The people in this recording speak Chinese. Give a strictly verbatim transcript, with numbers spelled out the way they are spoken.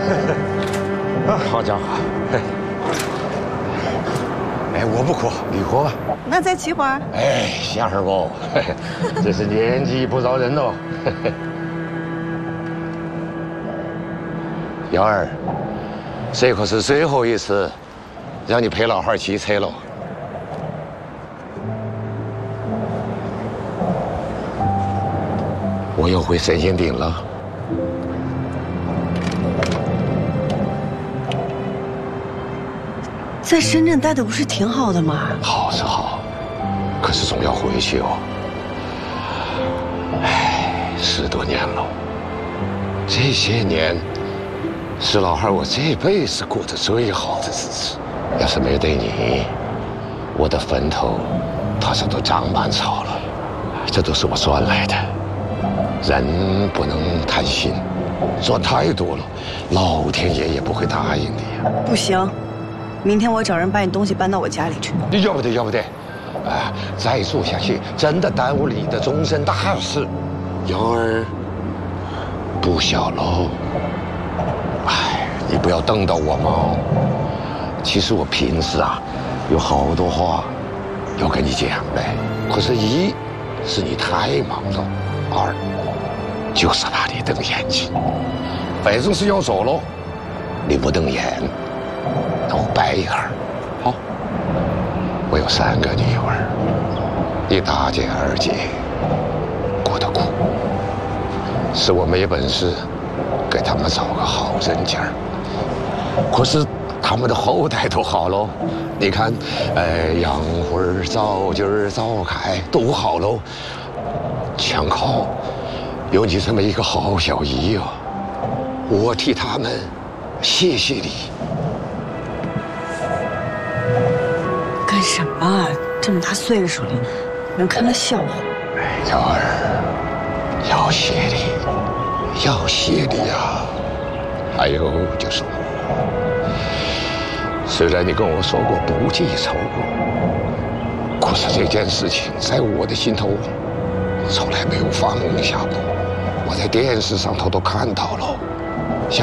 好家伙！哎，我不哭，你哭吧。 那再骑会儿。 哎，想会儿不？这是年纪不饶人喽。幺儿，这可是最后一次让你陪老汉骑车喽。我又回神仙顶了。 在深圳待的不是挺好的吗？ 好是好，可是总要回去哦。唉，十多年了，这些年是老汉我这辈子过得最好的日子。要是没对你，我的坟头他说都长满草了。这都是我赚来的。人不能贪心，赚太多了，老天爷也不会答应你呀。 不行。明天我找人把你东西搬到我家里去。 要不得，要不得，哎，再做下去真的耽误了你的终身大事。幺儿不小喽，哎，你不要瞪到我嘛。其实我平时啊，有好多话要跟你讲的，可是一是你太忙了，二就是怕你瞪眼睛。反正是要走喽，你不瞪眼。那我掰一下，好。我有三个女儿，一大姐、二姐过得苦，是我没本事给他们找个好人家。可是他们的后代都好喽，你看，呃，杨辉、赵金、赵凯都好喽，全靠有你这么一个好小姨啊！我替他们谢谢你。 干什么？这么大岁数了，人看了笑话。 幺儿，要谢礼，要谢礼呀！还有就是我，虽然你跟我说过不记仇，可是这件事情在我的心头从来没有放下过。我在电视上头都看到了。